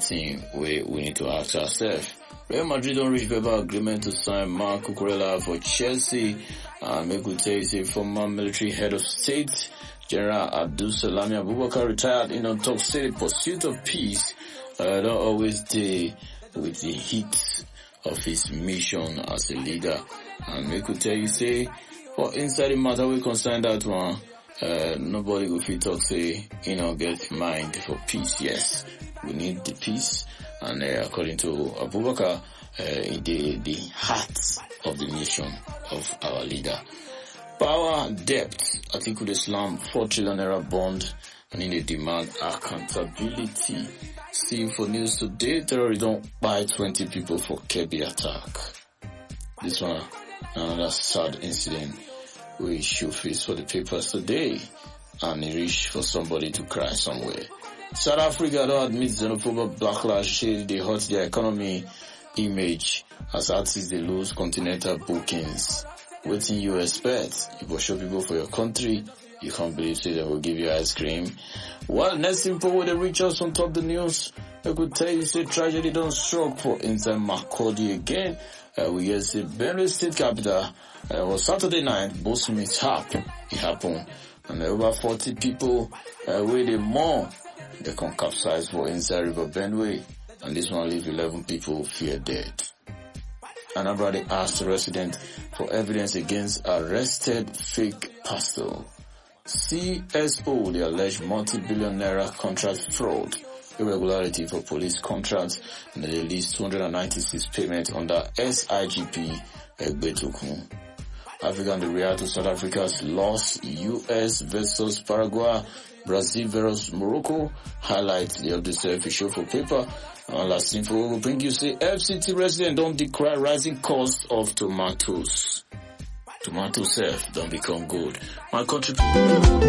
thing we need to ask ourselves. Real Madrid don't reach verbal agreement to sign Marc Cucurella for Chelsea. And make we tell you, say, former military head of state, General Abdul Salami Abubakar, retired in on talk, say the pursuit of peace don't always deal with the heat of his mission as a leader. And make we tell you, say, for inside the matter we concern that one, nobody will fit talk, say, get mind for peace. Yes, we need the peace. And according to Abubakar, the heart of the nation of our leader. Power, debt, Atiku Islam, 4 trillion naira bond, and in the demand accountability. See for news today, terrorists don't buy 20 people for Kebbi attack. This one, another sad incident we should face for the papers today, and it reach for somebody to cry somewhere. South Africa don't admit xenophobic backlash, they hurt their economy image as artists they lose continental bookings. Waiting you expect? You go show people for your country, you can't believe say they will give you ice cream. Well, next info with the reach us on top the news, I could tell you say tragedy don't struck for inside Makurdi again. We get the Benue State capital was Saturday night, both mishap it happened, and over 40 people where they more they can capsize for inside River Benue, and this one leave 11 people fear dead. Anambra asked the resident for evidence against arrested fake pastor. CSO, the alleged multi-billion naira contract fraud, irregularity for police contracts, and they released 296 payments under SIGP Egbetukun. Africa and the react to South Africa's loss, US versus Paraguay, Brazil versus Morocco, highlight the update official for paper. And last info will bring you say FCT resident don't decry rising cost of tomatoes. Tomatoes self don't become good. My country